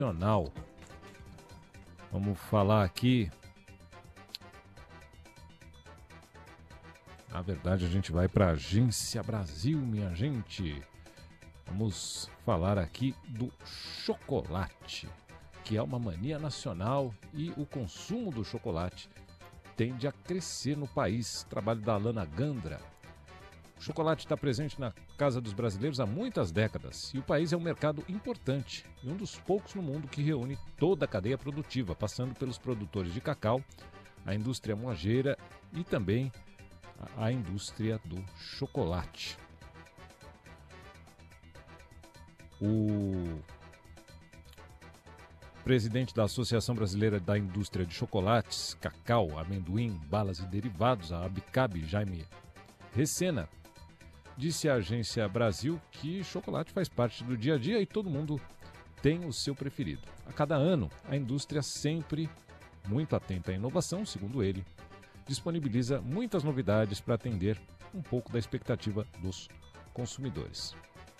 nacional. Vamos falar aqui. Na verdade, a gente vai para a Agência Brasil, minha gente. Vamos falar aqui do chocolate, que é uma mania nacional, e o consumo do chocolate tende a crescer no país. Trabalho da Alana Gandra. O chocolate está presente na casa dos brasileiros há muitas décadas e o país é um mercado importante e um dos poucos no mundo que reúne toda a cadeia produtiva, passando pelos produtores de cacau, a indústria moageira e também a indústria do chocolate. O presidente da Associação Brasileira da Indústria de Chocolates, Cacau, Amendoim, Balas e Derivados, a ABICAB, Jaime Recena, disse à Agência Brasil que chocolate faz parte do dia a dia e todo mundo tem o seu preferido. A cada ano, a indústria, sempre muito atenta à inovação, segundo ele, disponibiliza muitas novidades para atender um pouco da expectativa dos consumidores.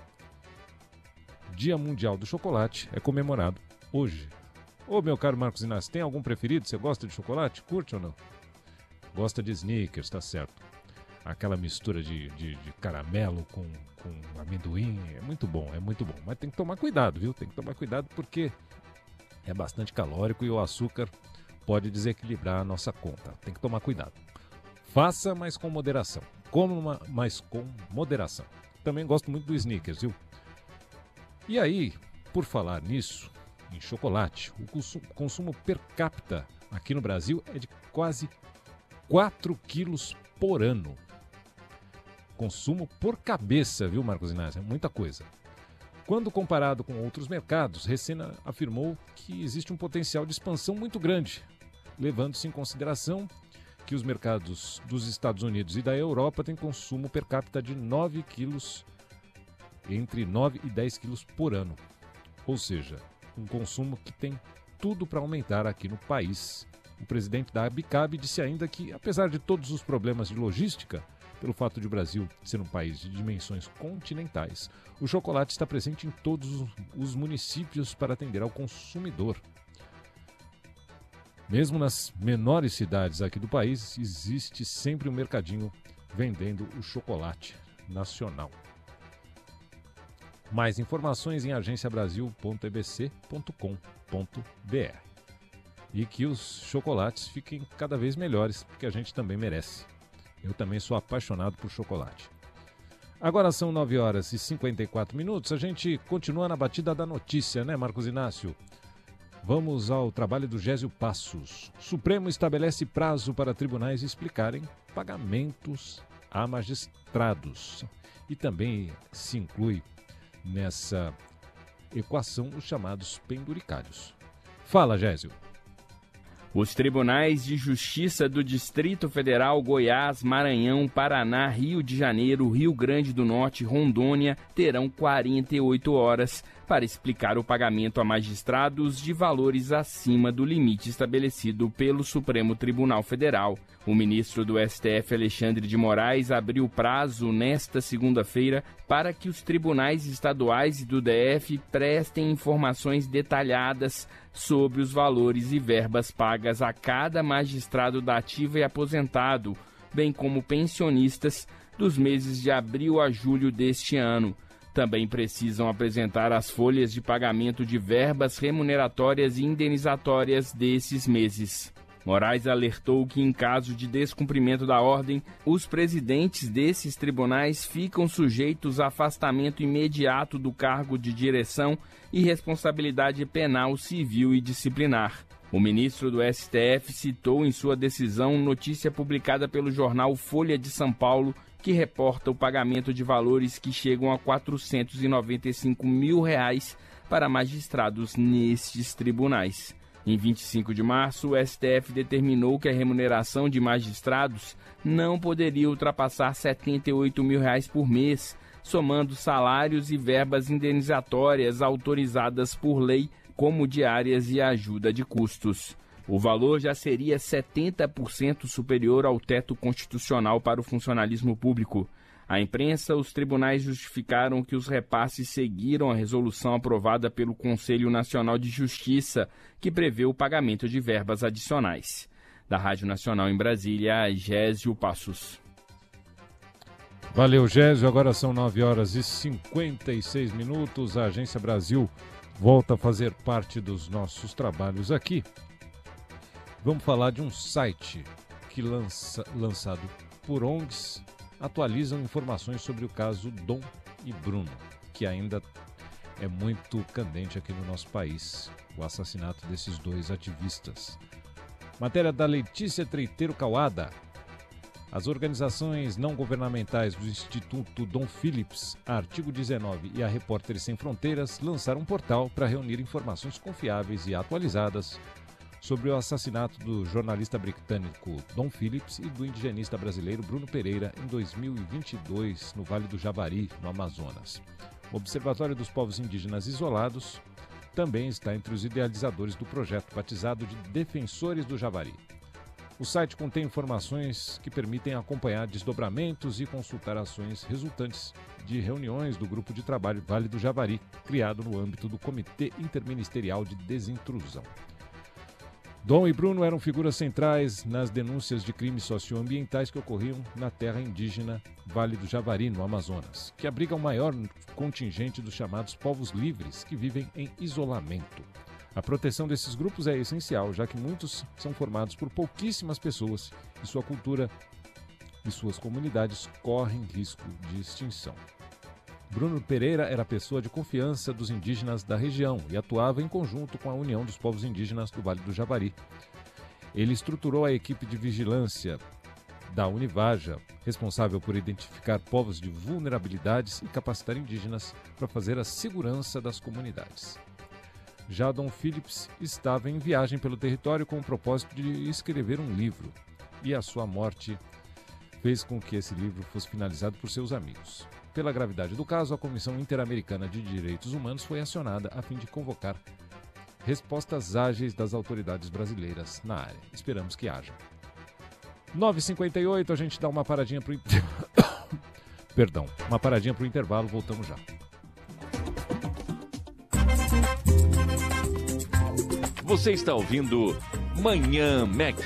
Dia Mundial do Chocolate é comemorado hoje. Ô, meu caro Marcos Inácio, tem algum preferido? Você gosta de chocolate? Curte ou não? Gosta de Snickers, tá certo. Aquela mistura de caramelo com amendoim, é muito bom. Mas tem que tomar cuidado, viu? Tem que tomar cuidado porque é bastante calórico e o açúcar pode desequilibrar a nossa conta. Tem que tomar cuidado. Faça, mas com moderação. Coma, mas com moderação. Também gosto muito do Snickers, viu? E aí, por falar nisso, em chocolate, o consumo per capita aqui no Brasil é de quase 4 quilos por ano. Consumo por cabeça, viu, Marcos Inácio? É muita coisa. Quando comparado com outros mercados, Recena afirmou que existe um potencial de expansão muito grande, levando-se em consideração que os mercados dos Estados Unidos e da Europa têm consumo per capita de 9 quilos, entre 9 e 10 quilos por ano. Ou seja, um consumo que tem tudo para aumentar aqui no país. O presidente da ABICAB disse ainda que, apesar de todos os problemas de logística, pelo fato de o Brasil ser um país de dimensões continentais, o chocolate está presente em todos os municípios para atender ao consumidor. Mesmo nas menores cidades aqui do país, existe sempre um mercadinho vendendo o chocolate nacional. Mais informações em agenciabrasil.ebc.com.br. E que os chocolates fiquem cada vez melhores, porque a gente também merece. Eu também sou apaixonado por chocolate. Agora são 9 horas e 54 minutos. A gente continua na batida da notícia, né, Marcos Inácio? Vamos ao trabalho do Gésio Passos. O Supremo estabelece prazo para tribunais explicarem pagamentos a magistrados. E também se inclui nessa equação os chamados penduricários. Fala, Gésio. Os tribunais de justiça do Distrito Federal, Goiás, Maranhão, Paraná, Rio de Janeiro, Rio Grande do Norte e Rondônia terão 48 horas para explicar o pagamento a magistrados de valores acima do limite estabelecido pelo Supremo Tribunal Federal. O ministro do STF, Alexandre de Moraes, abriu o prazo nesta segunda-feira para que os tribunais estaduais e do DF prestem informações detalhadas sobre os valores e verbas pagas a cada magistrado da ativa e aposentado, bem como pensionistas, dos meses de abril a julho deste ano. Também precisam apresentar as folhas de pagamento de verbas remuneratórias e indenizatórias desses meses. Moraes alertou que, em caso de descumprimento da ordem, os presidentes desses tribunais ficam sujeitos a afastamento imediato do cargo de direção e responsabilidade penal, civil e disciplinar. O ministro do STF citou em sua decisão notícia publicada pelo jornal Folha de São Paulo, que reporta o pagamento de valores que chegam a R$ 495 mil para magistrados nestes tribunais. Em 25 de março, o STF determinou que a remuneração de magistrados não poderia ultrapassar R$ 78 mil por mês, somando salários e verbas indenizatórias autorizadas por lei, como diárias e ajuda de custos. O valor já seria 70% superior ao teto constitucional para o funcionalismo público. À imprensa, os tribunais justificaram que os repasses seguiram a resolução aprovada pelo Conselho Nacional de Justiça, que prevê o pagamento de verbas adicionais. Da Rádio Nacional em Brasília, Gésio Passos. Valeu, Gésio. Agora são 9h56. A Agência Brasil volta a fazer parte dos nossos trabalhos aqui. Vamos falar de um site que lançado por ONGs atualizam informações sobre o caso Dom e Bruno, que ainda é muito candente aqui no nosso país, o assassinato desses dois ativistas. Matéria da Letícia Treiteiro Kawada. As organizações não governamentais do Instituto Dom Phillips, a Artigo 19 e a Repórteres Sem Fronteiras lançaram um portal para reunir informações confiáveis e atualizadas sobre o assassinato do jornalista britânico Dom Phillips e do indigenista brasileiro Bruno Pereira em 2022, no Vale do Javari, no Amazonas. O Observatório dos Povos Indígenas Isolados também está entre os idealizadores do projeto batizado de Defensores do Javari. O site contém informações que permitem acompanhar desdobramentos e consultar ações resultantes de reuniões do Grupo de Trabalho Vale do Javari, criado no âmbito do Comitê Interministerial de Desintrusão. Dom e Bruno eram figuras centrais nas denúncias de crimes socioambientais que ocorriam na terra indígena Vale do Javari, no Amazonas, que abriga o maior contingente dos chamados povos livres que vivem em isolamento. A proteção desses grupos é essencial, já que muitos são formados por pouquíssimas pessoas e sua cultura e suas comunidades correm risco de extinção. Bruno Pereira era pessoa de confiança dos indígenas da região e atuava em conjunto com a União dos Povos Indígenas do Vale do Javari. Ele estruturou a equipe de vigilância da Univaja, responsável por identificar povos de vulnerabilidades e capacitar indígenas para fazer a segurança das comunidades. Já Dom Phillips estava em viagem pelo território com o propósito de escrever um livro, e a sua morte fez com que esse livro fosse finalizado por seus amigos. Pela gravidade do caso, a Comissão Interamericana de Direitos Humanos foi acionada a fim de convocar respostas ágeis das autoridades brasileiras na área. Esperamos que haja. 9h58, a gente dá uma paradinha para o uma paradinha para o intervalo, voltamos já. Você está ouvindo Manhã Mac.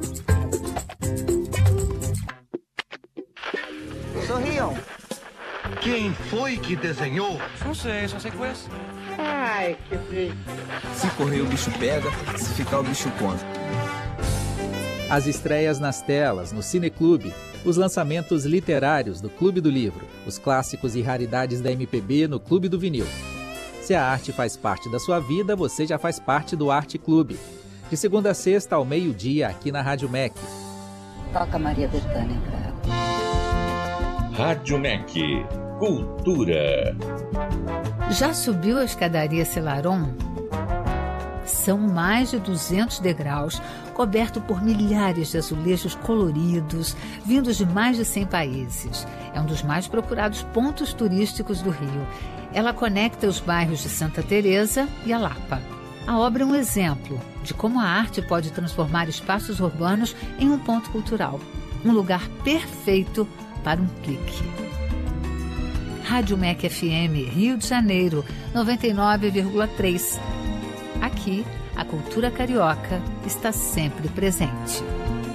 Sorriam. Quem foi que desenhou? Não sei, só sei que foi assim. Ai, que feio. Se correr o bicho pega, se ficar o bicho conta. As estreias nas telas, no Cineclube, os lançamentos literários do Clube do Livro, os clássicos e raridades da MPB no Clube do Vinil. Se a arte faz parte da sua vida, você já faz parte do Arte Clube. De segunda a sexta ao meio-dia, aqui na Rádio MEC. Toca Maria Bethânia, cara. Rádio MEC. Cultura. Já subiu a escadaria Celaron? São mais de 200 degraus, coberto por milhares de azulejos coloridos, vindos de mais de 100 países. É um dos mais procurados pontos turísticos do Rio. Ela conecta os bairros de Santa Teresa e a Lapa. A obra é um exemplo de como a arte pode transformar espaços urbanos em um ponto cultural. Um lugar perfeito para um clique. Rádio MEC FM, Rio de Janeiro, 99,3. Aqui, a cultura carioca está sempre presente.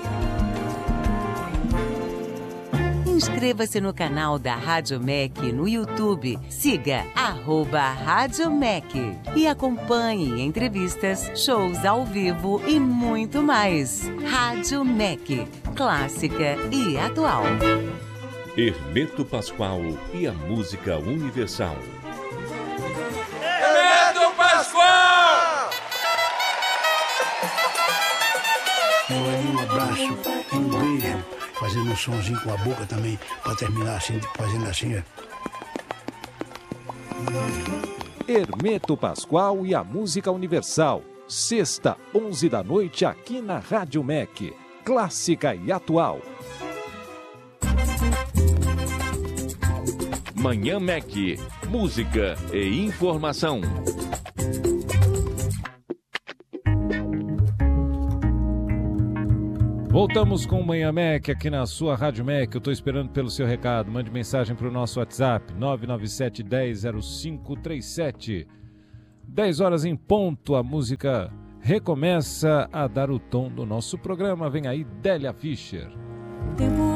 Inscreva-se no canal da Rádio MEC no YouTube. Siga @Rádio MEC e acompanhe entrevistas, shows ao vivo e muito mais. Rádio MEC, clássica e atual. Hermeto Pascoal e a música universal. Hermeto Pascoal! Um abraço e um beijo, fazendo um sonzinho com a boca também, para terminar assim, fazendo assim. Hermeto Pascoal e a música universal. Sexta, 11 da noite, aqui na Rádio MEC. Clássica e atual. Manhã MEC. Música e informação. Voltamos com o Manhã Mac aqui na sua Rádio Mac. Eu estou esperando pelo seu recado. Mande mensagem para o nosso WhatsApp 997 10 0537. 10 horas em ponto, a música recomeça a dar o tom do nosso programa. Vem aí Délia Fischer. Tempo